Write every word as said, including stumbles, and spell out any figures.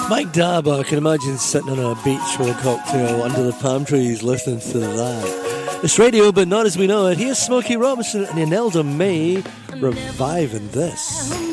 Mike Dabb, I can imagine sitting on a beach with a cocktail under the palm trees listening to that. It's radio, but not as we know it. Here's Smokey Robinson and Imelda May reviving this.